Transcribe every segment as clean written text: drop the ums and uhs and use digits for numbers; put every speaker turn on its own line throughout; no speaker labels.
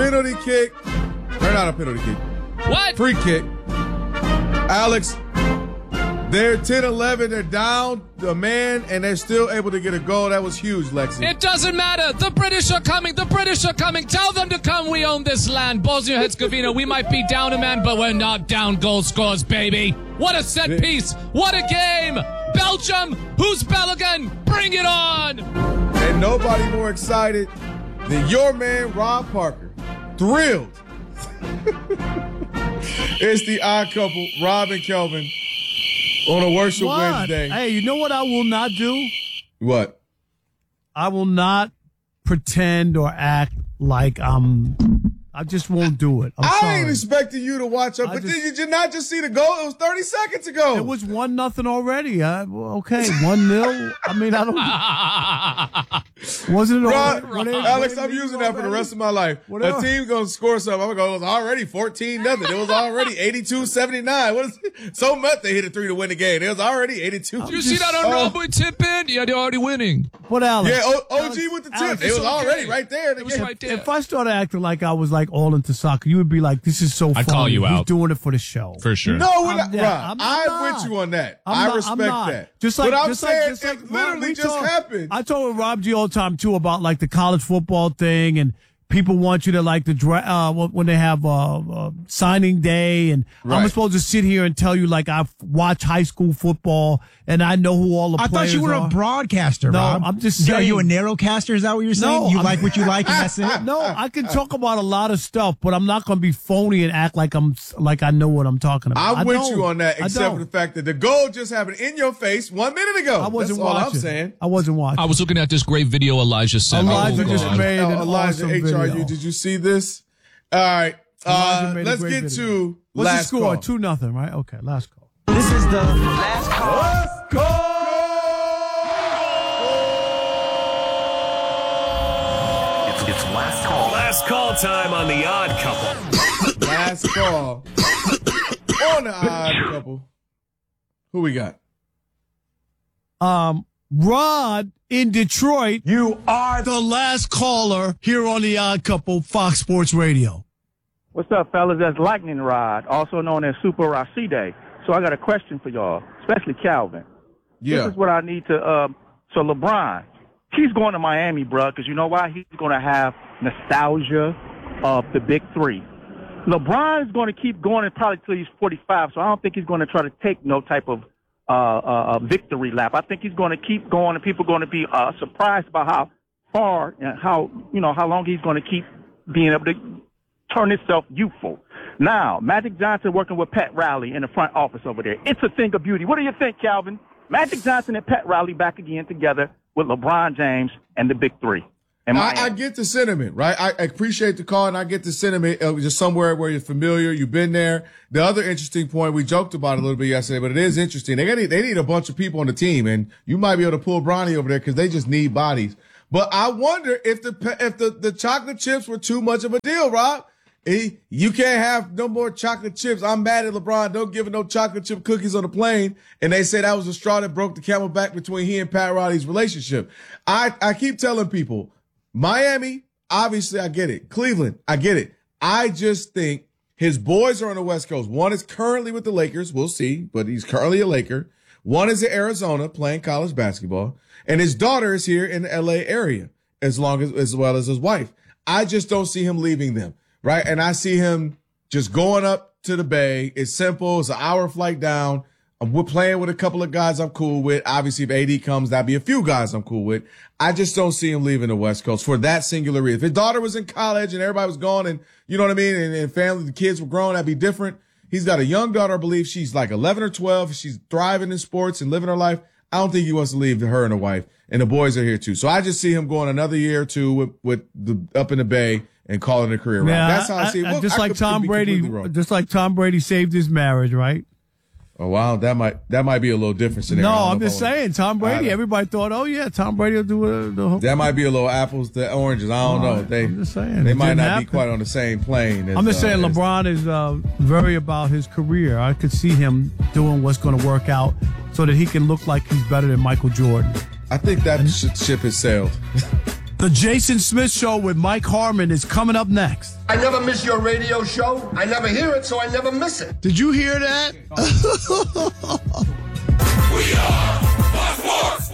penalty kick. Or not a penalty kick.
What?
Free kick. Alex, they're 10-11. They're down a man, and they're still able to get a goal. That was huge, Lexi.
It doesn't matter. The British are coming. The British are coming. Tell them to come. We own this land. Bosnia-Herzegovina, we might be down a man, but we're not down goal scores, baby. What a set piece. What a game. Belgium, who's Belgian? Bring it on.
And nobody more excited than your man, Rob Parker. Thrilled. It's the odd couple, Rob and Kelvin, on a Worship Wednesday.
Hey, you know what I will not do?
What?
I will not pretend or act like I just won't do it. I'm sorry.
I ain't expecting you to watch up, but did you not just see the goal? It was 30 seconds ago.
It was 1-0 already. Okay, 1-0. I mean, I don't. Wasn't it already?
Alex, I'm using that for the rest of my life. A team gonna score something. I'm gonna go. It was already 14-0. It was already 82-79. What is it? So much they hit a 3 to win the game. It was already 82.
Did you see that on Robo tip in? Yeah, they're already winning.
What, Alex?
Yeah, OG with the tip.
Alex,
it was
okay.
already right there.
It was right there.
If I started acting like I was like all into soccer, you would be like, "This is so funny."
I'd call you
He's
out.
doing it for the show.
For sure.
No, we're not,
I'm
Rob. I'm
not.
with you on that.
I'm
I respect that.
Just like,
but I'm
just
saying
like,
it literally just happened.
I told Rob G all the time too about like the college football thing, and people want you to like the when they have signing day, and
Right.
I'm supposed to sit here and tell you like I watch high school football and I know who all the
I
players
thought you were
are.
a broadcaster,
No,
Rob.
I'm just saying.
Are you a narrowcaster? Is that what you're saying?
No,
You
I'm-
like what you like and that's it?
No, I can talk about a lot of stuff, but I'm not going to be phony and act like I know what I'm talking about.
I'm with
don't.
you on that,
I
except
don't.
for the fact that the goal just happened in your face 1 minute ago.
I wasn't
That's all
watching.
I'm saying.
I wasn't watching.
I was looking at this great video Elijah sent.
Elijah just
God.
made an
Elijah
awesome
HRU,
video.
did you see this? All right.
Elijah made a
Let's
great
get
video.
to
What's
last
the score?
call.
2-0, right? Okay, last call.
This is the last call.
Last call.
It's last call.
Last call time on The Odd Couple.
Last call. On the odd couple. Who we got?
Rod in Detroit. You are the last caller here on the Odd Couple, Fox Sports Radio.
What's up, fellas? That's Lightning Rod, also known as Super Rashide. So I got a question for y'all, especially Calvin.
Yeah.
This is what I need to. So LeBron, he's going to Miami, bro, because you know why? He's going to have nostalgia of the big three. LeBron is going to keep going probably till he's 45, so I don't think he's going to try to take no type of victory lap. I think he's going to keep going, and people are going to be surprised by how far and how long he's going to keep being able to turn himself youthful. Now, Magic Johnson working with Pat Riley in the front office over there. It's a thing of beauty. What do you think, Calvin? Magic Johnson and Pat Riley back again together with LeBron James and the big three.
I get the sentiment, right? I appreciate the call, and I get the sentiment of just somewhere where you're familiar, you've been there. The other interesting point, we joked about it a little bit yesterday, but it is interesting. They need a bunch of people on the team, and you might be able to pull Bronny over there because they just need bodies. But I wonder if the chocolate chips were too much of a deal, Rob. You can't have no more chocolate chips. I'm mad at LeBron. Don't give him no chocolate chip cookies on the plane. And they say that was the straw that broke the camel back between he and Pat Riley's relationship. I keep telling people, Miami, obviously I get it. Cleveland, I get it. I just think his boys are on the West Coast. One is currently with the Lakers. We'll see, but he's currently a Laker. One is in Arizona playing college basketball. And his daughter is here in the LA area as well as his wife. I just don't see him leaving them. Right. And I see him just going up to the Bay. It's simple. It's an hour flight down. We're playing with a couple of guys I'm cool with. Obviously, if AD comes, that'd be a few guys I'm cool with. I just don't see him leaving the West Coast for that singular reason. If his daughter was in college and everybody was gone and, you know what I mean, and family, the kids were grown, that'd be different. He's got a young daughter, I believe she's like 11 or 12. She's thriving in sports and living her life. I don't think he wants to leave her and the wife. And the boys are here too. So I just see him going another year or two with the up in the Bay and calling it a career.
Yeah,
That's how I see it. Well,
just
I
like
could
Tom
be
Brady,
completely wrong.
just like Tom Brady saved his marriage, right?
Oh wow, that might be a little different scenario.
No,
I don't
I'm
know
just
if I wanna-
saying, Tom Brady. Everybody thought, oh yeah, Tom Brady will do the whole.
That might be a little apples to oranges. I don't know.
I'm just saying,
They
it
might
didn't
not
happen.
be quite on the same plane. As,
I'm just saying,
as-
LeBron is very about his career. I could see him doing what's going to work out so that he can look like he's better than Michael Jordan.
I think that ship has sailed.
The Jason Smith Show with Mike Harmon is coming up next.
I never miss your radio show. I never hear it, so I never miss it.
Did you hear that?
We are Fox Sports.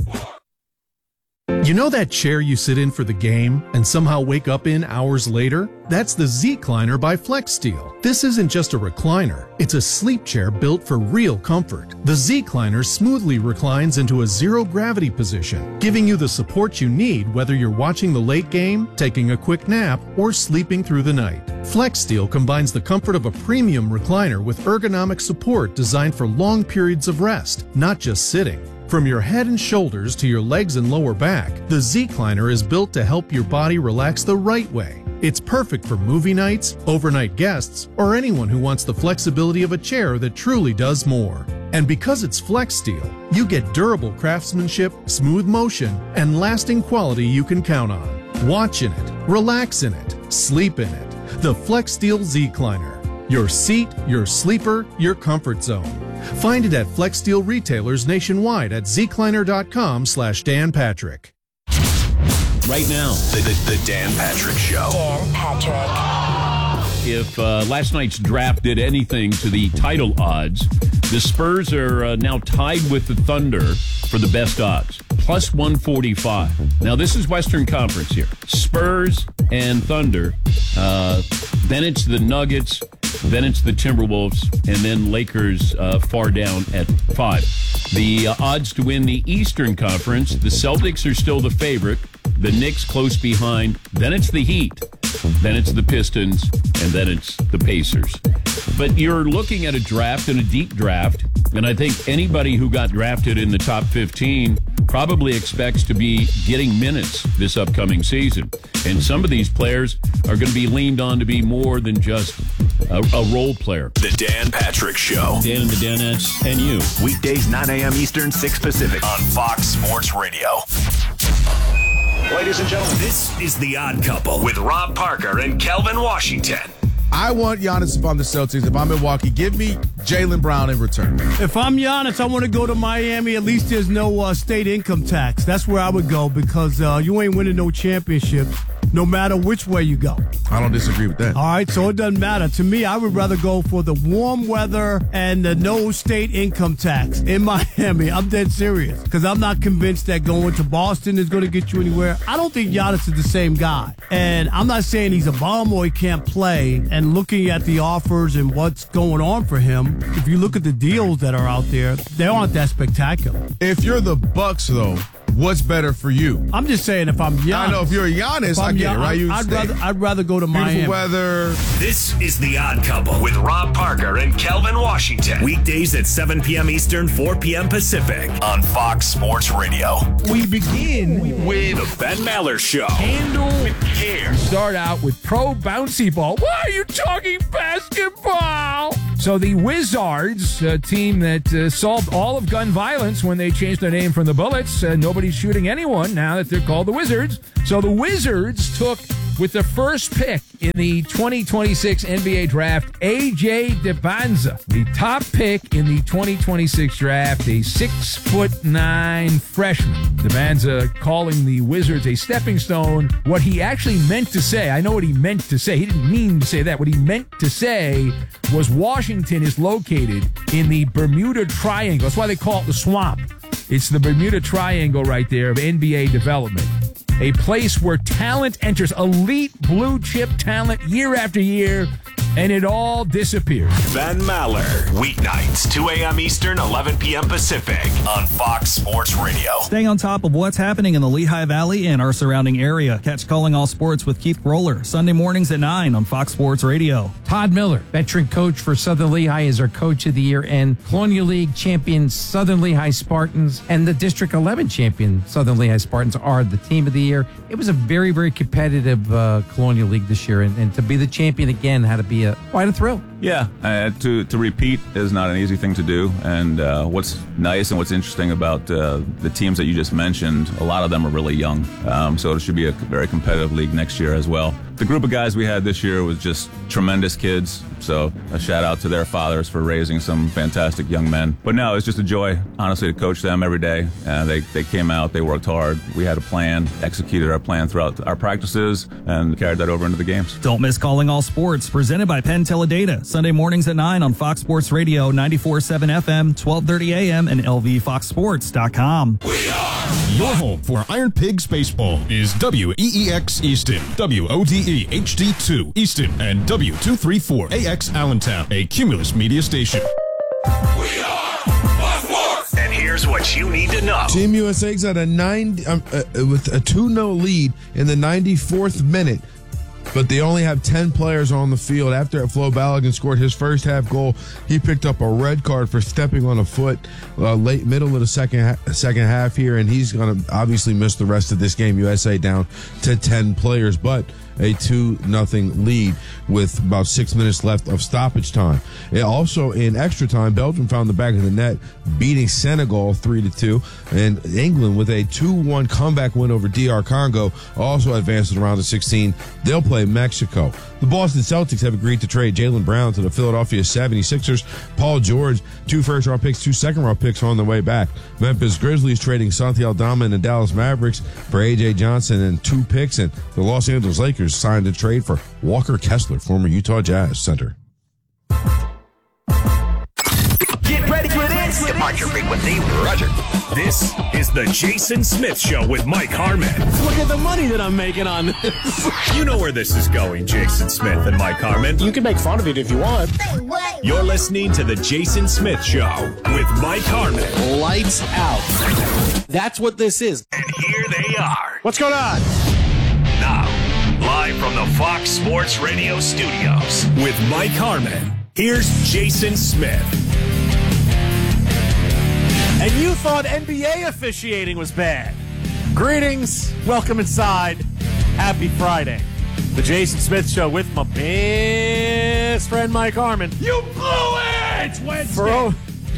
You know that chair you sit in for the game and somehow wake up in hours later? That's the Z-Cliner by FlexSteel. This isn't just a recliner. It's a sleep chair built for real comfort. The Z-Cliner smoothly reclines into a zero-gravity position, giving you the support you need whether you're watching the late game, taking a quick nap, or sleeping through the night. FlexSteel combines the comfort of a premium recliner with ergonomic support designed for long periods of rest, not just sitting. From your head and shoulders to your legs and lower back, the Z-Cliner is built to help your body relax the right way. It's perfect for movie nights, overnight guests, or anyone who wants the flexibility of a chair that truly does more. And because it's FlexSteel, you get durable craftsmanship, smooth motion, and lasting quality you can count on. Watch in it, relax in it, sleep in it. The FlexSteel Z-Cliner. Your seat, your sleeper, your comfort zone. Find it at FlexSteel retailers nationwide at zcliner.com/Dan Patrick.
Right now, the Dan Patrick Show.
Dan Patrick.
If last night's draft did anything to the title odds, the Spurs are now tied with the Thunder for the best odds, plus 145. Now, this is Western Conference here. Spurs and Thunder. Then it's the Nuggets. Then it's the Timberwolves, and then Lakers far down at 5. The odds to win the Eastern Conference, the Celtics are still the favorite, the Knicks close behind, then it's the Heat, then it's the Pistons, and then it's the Pacers. But you're looking at a draft and a deep draft, and I think anybody who got drafted in the top 15 probably expects to be getting minutes this upcoming season. And some of these players are going to be leaned on to be more than just a role player.
The Dan Patrick Show.
Dan and the Danettes and you.
Weekdays 9 a.m. Eastern, 6 Pacific on Fox Sports Radio.
Ladies and gentlemen,
this is The Odd Couple with Rob Parker and Kelvin Washington.
I want Giannis if I'm the Celtics. If I'm Milwaukee, give me Jaylen Brown in return.
If I'm Giannis, I want to go to Miami. At least there's no state income tax. That's where I would go because you ain't winning no championships no matter which way you go.
I don't disagree with that.
All right, so it doesn't matter. To me, I would rather go for the warm weather and the no state income tax in Miami. I'm dead serious because I'm not convinced that going to Boston is going to get you anywhere. I don't think Giannis is the same guy. And I'm not saying he's a bum or he can't play. And looking at the offers and what's going on for him, if you look at the deals that are out there, they aren't that spectacular.
If you're the Bucks, though, what's better for you?
I'm just saying if I'm Giannis.
I know if you're Giannis, I get it, right?
I'd rather go to Miami.
Beautiful weather.
This is The Odd Couple with Rob Parker and Kelvin Washington. Weekdays at 7 p.m. Eastern, 4 p.m. Pacific on Fox Sports Radio.
We begin with
The Ben Maller Show.
Handle
with care.
Start out with Pro Bouncy Ball. Why are you talking basketball? So the Wizards, a team that solved all of gun violence when they changed their name from the Bullets. Nobody's shooting anyone now that they're called the Wizards. So the Wizards took, with the first pick in the 2026 NBA draft, A.J. Depandza, the top pick in the 2026 draft, a 6'9" freshman. Depandza calling the Wizards a stepping stone. What he actually meant to say, I know what he meant to say. He didn't mean to say that. What he meant to say was Washington is located in the Bermuda Triangle. That's why they call it the swamp. It's the Bermuda Triangle right there of NBA development. A place where talent enters, elite blue chip talent year after year, and it all disappears.
Ben Maller, weeknights, 2 a.m. Eastern, 11 p.m. Pacific on Fox Sports Radio.
Staying on top of what's happening in the Lehigh Valley and our surrounding area. Catch Calling All Sports with Keith Roller, Sunday mornings at 9 on Fox Sports Radio.
Todd Miller, veteran coach for Southern Lehigh, is our coach of the year, and Colonial League champion Southern Lehigh Spartans and the District 11 champion Southern Lehigh Spartans are the team of the year. It was a very, very competitive Colonial League this year, and to be the champion again had to be quite a thrill.
Yeah, to repeat is not an easy thing to do. And what's nice and what's interesting about the teams that you just mentioned, a lot of them are really young. So it should be a very competitive league next year as well. The group of guys we had this year was just tremendous kids. So a shout out to their fathers for raising some fantastic young men. But no, it's just a joy, honestly, to coach them every day. They came out, they worked hard. We had a plan, executed our plan throughout our practices, and carried that over into the games.
Don't miss Calling All Sports, presented by Penn Teledata. Sunday mornings at 9 on Fox Sports Radio, 94.7 FM, 12:30 a.m., and lvfoxsports.com.
Your home for Iron Pigs Baseball is WEEX Easton, WODE HD2 Easton, and W234AX Allentown, a Cumulus media station.
We are Fox Sports. And here's what you need to know.
Team USA's at with a 2-0 lead in the 94th minute. But they only have 10 players on the field. After Flo Balogun scored his first half goal, he picked up a red card for stepping on a foot middle of the second half here, and he's going to obviously miss the rest of this game. USA down to 10 players, but a 2-0 lead with about 6 minutes left of stoppage time. Also in extra time, Belgium found the back of the net, beating Senegal 3-2, and England with a 2-1 comeback win over DR Congo also advanced to the round of 16. They'll play Mexico. The Boston Celtics have agreed to trade Jaylen Brown to the Philadelphia 76ers. Paul George, 2 first-round picks, 2 second-round picks on the way back. Memphis Grizzlies trading Santi Aldama and the Dallas Mavericks for A.J. Johnson and 2 picks, and the Los Angeles Lakers signed a trade for Walker Kessler, former Utah Jazz center.
Get ready for this. Departure frequency, Roger. This is the Jason Smith Show with Mike Harmon.
Look at the money that I'm making on this.
You know where this is going, Jason Smith and Mike Harmon.
You can make fun of it if you want.
You're listening to the Jason Smith Show with Mike Harmon.
Lights out. That's what this is.
And here they are.
What's going on?
Now, live from the Fox Sports Radio studios with Mike Harmon. Here's Jason Smith.
And you thought NBA officiating was bad. Greetings. Welcome inside. Happy Friday. The Jason Smith Show with my best friend Mike Harmon.
You blew it! It's Wednesday.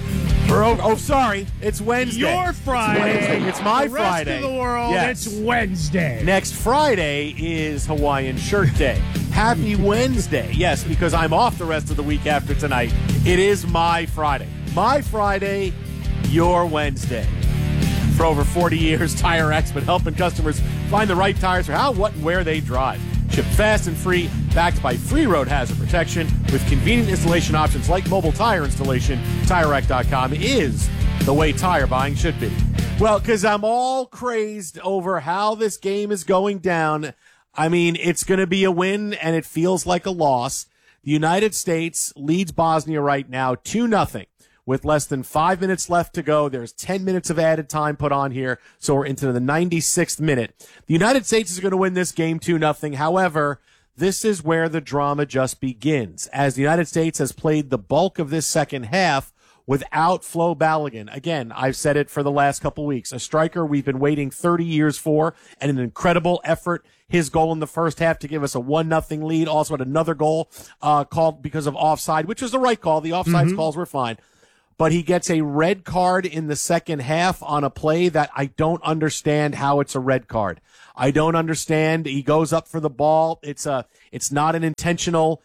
Sorry. It's Wednesday.
Your Friday.
It's my
the rest
Friday.
Of the world,
yes.
It's Wednesday.
Next Friday is Hawaiian Shirt Day. Happy Wednesday. Yes, because I'm off the rest of the week after tonight. It is my Friday. My Friday, your Wednesday. For over 40 years, Tire X been helping customers find the right tires for how, what, and where they drive. Shipped fast and free, backed by free road hazard protection with convenient installation options like mobile tire installation. TireRack.com is the way tire buying should be. Well, because I'm all crazed over how this game is going down. I mean, it's going to be a win, and it feels like a loss. The United States leads Bosnia right now 2-0. With less than 5 minutes left to go. There's 10 minutes of added time put on here, so we're into the 96th minute. The United States is going to win this game 2-0. However, this is where the drama just begins, as the United States has played the bulk of this second half without Flo Balogun. Again, I've said it for the last couple weeks. A striker we've been waiting 30 years for, and an incredible effort. His goal in the first half to give us a 1-0 lead. Also had another goal called because of offside, which was the right call. The offside calls were fine. But he gets a red card in the second half on a play that I don't understand how it's a red card. I don't understand. He goes up for the ball. It's not an intentional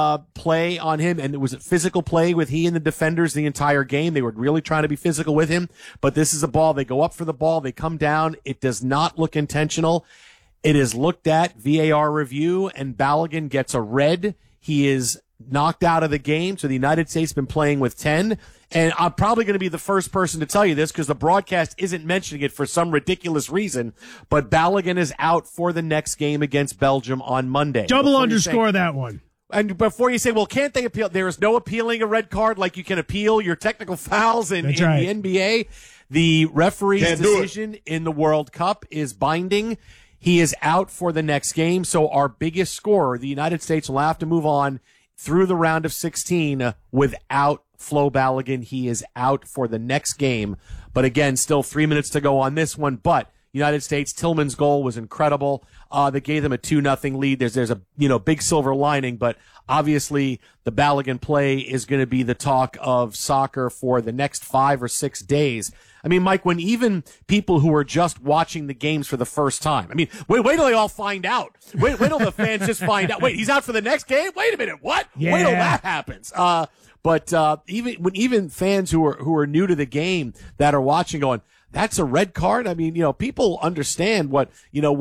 play on him, and it was a physical play with he and the defenders the entire game. They were really trying to be physical with him, but this is a ball. They go up for the ball. They come down. It does not look intentional. It is looked at, VAR review, and Balogun gets a red. He is knocked out of the game, so the United States has been playing with 10. And I'm probably going to be the first person to tell you this because the broadcast isn't mentioning it for some ridiculous reason, but Balogun is out for the next game against Belgium on Monday.
Double underscore that one.
And before you say, well, can't they appeal? There is no appealing a red card like you can appeal your technical fouls in the NBA. The referee's decision in the World Cup is binding. He is out for the next game, so our biggest scorer, the United States, will have to move on through the round of 16 without Flo Balogun. He is out for the next game. But again, still 3 minutes to go on this one. But United States. Tillman's goal was incredible. That gave them a 2-0 lead. There's a, big silver lining, but obviously the Balogun play is going to be the talk of soccer for the next 5 or 6 days. I mean, Mike, when even people who are just watching the games for the first time, I mean, wait till they all find out. Wait till the fans just find out. Wait, he's out for the next game? Wait a minute, what?
Yeah.
Wait till that happens. But even fans who are new to the game that are watching going, that's a red card. I mean, people understand what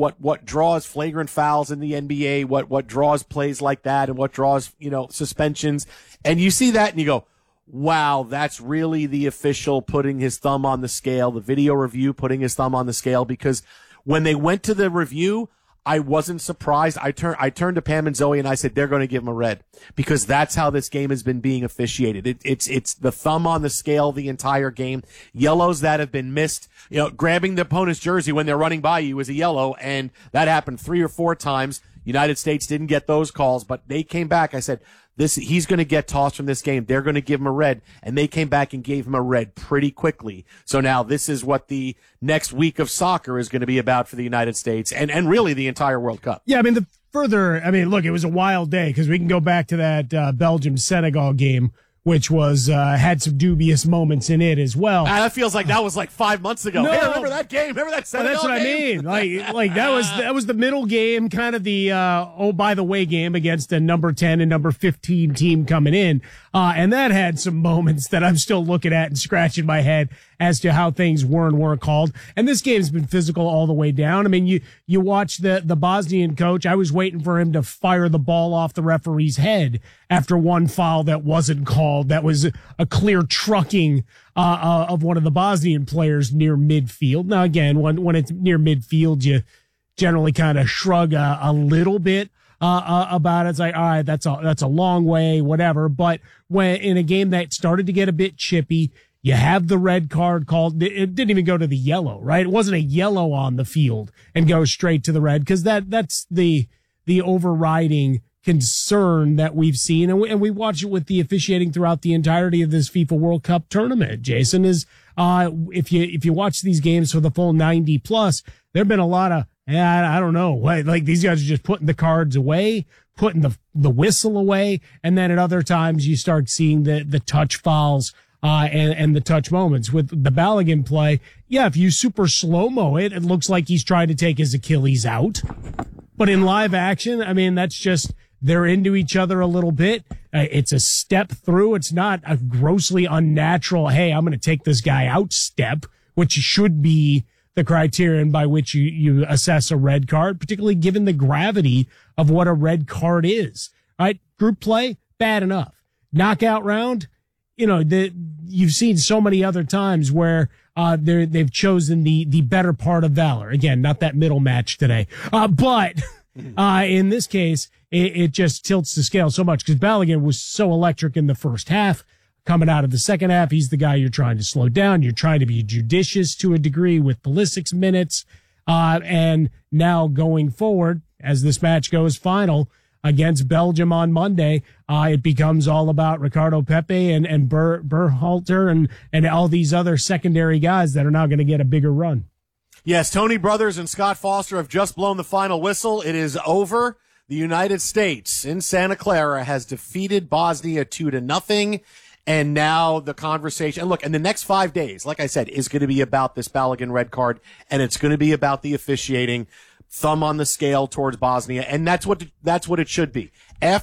draws flagrant fouls in the NBA, what draws plays like that, and what draws, suspensions. And you see that and you go, wow, that's really the official putting his thumb on the scale, the video review putting his thumb on the scale, because when they went to the review, I wasn't surprised. I turned to Pam and Zoe and I said, they're going to give him a red, because that's how this game has been being officiated. It's the thumb on the scale the entire game. Yellows that have been missed, grabbing the opponent's jersey when they're running by you is a yellow, and that happened 3 or 4 times. United States didn't get those calls, but they came back. I said, he's going to get tossed from this game. They're going to give him a red, and they came back and gave him a red pretty quickly. So now this is what the next week of soccer is going to be about for the United States and really the entire World Cup.
Yeah, look, it was a wild day, because we can go back to that Belgium-Senegal game, which was had some dubious moments in it as well.
That feels like that was like 5 months ago.
No.
Hey, remember that game? Remember that Senegal
That's what
game?
I mean. Like that was the middle game, kind of the by the way game against a number 10 and number 15 team coming in. And that had some moments that I'm still looking at and scratching my head as to how things were and weren't called. And this game's been physical all the way down. I mean, you watch the Bosnian coach. I was waiting for him to fire the ball off the referee's head after one foul that wasn't called. That was a clear trucking of one of the Bosnian players near midfield. Now, again, when it's near midfield, you generally kind of shrug a little bit about it. It's like, all right, that's a long way, whatever. But when in a game that started to get a bit chippy, you have the red card called. It didn't even go to the yellow, right? It wasn't a yellow on the field and goes straight to the red, because that's the overriding concern that we've seen. And we watch it with the officiating throughout the entirety of this FIFA World Cup tournament. Jason, is if you watch these games for the full 90 plus, there have been a lot of, I don't know, like these guys are just putting the cards away, putting the whistle away, and then at other times you start seeing the touch fouls and the touch moments. With the Balogun play, yeah, if you super slow-mo it looks like he's trying to take his Achilles out. But in live action, I mean, that's just, they're into each other a little bit. It's a step through. It's not a grossly unnatural, hey, I'm going to take this guy out step, which should be the criterion by which you assess a red card, particularly given the gravity of what a red card is. Right? Group play, bad enough. Knockout round, you've seen so many other times where they've chosen the better part of valor. Again, not that middle match today, but in this case, it just tilts the scale so much, because Balogun was so electric in the first half. Coming out of the second half, he's the guy you're trying to slow down. You're trying to be judicious to a degree with Pulisic's minutes. And now going forward, as this match goes final against Belgium on Monday, it becomes all about Ricardo Pepe and Berhalter and all these other secondary guys that are now going to get a bigger run.
Yes, Tony Brothers and Scott Foster have just blown the final whistle. It is over. The United States in Santa Clara has defeated Bosnia 2-0. And now the conversation, and look, in the next 5 days, like I said, is going to be about this Balogun red card, and it's going to be about the officiating, thumb on the scale towards Bosnia, and that's what it should be.